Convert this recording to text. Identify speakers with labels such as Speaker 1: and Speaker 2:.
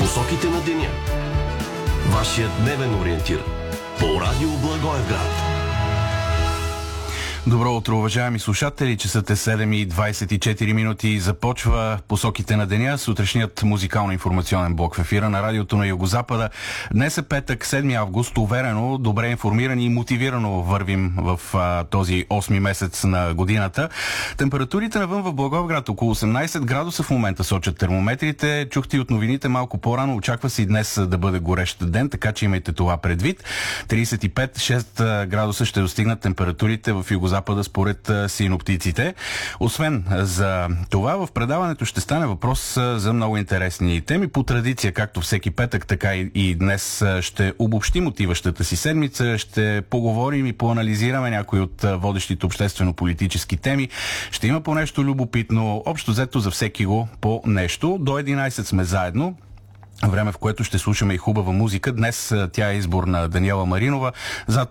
Speaker 1: Посоките на деня. Вашият дневен ориентир по радио Благоевград.
Speaker 2: Добро утро, уважаеми слушатели. Часът е 7:24 минути. Започва Посоките на деня, сутрешният музикално-информационен блок в ефира на радиото на Югозапада. Днес е петък, 7 август. Уверено, добре информирани и мотивирано вървим в този 8 месец на годината. Температурите навън в Благоевград около 18 градуса в момента сочат термометрите. Чухте и от новините малко по-рано. Очаква се и днес да бъде горещ ден, така че имайте това предвид. 35-6 градуса ще достигнат температурите в Югозапада според синоптиците. Освен за това, в предаването ще стане въпрос за много интересни теми. По традиция, както всеки петък, така и днес ще обобщим отиващата си седмица, ще поговорим и поанализираме някои от водещите обществено-политически теми. Ще има по нещо любопитно, общо взето за всеки го по нещо. До 11 сме заедно. Време, в което ще слушаме и хубава музика. Днес тя е избор на Даниела Маринова. Зад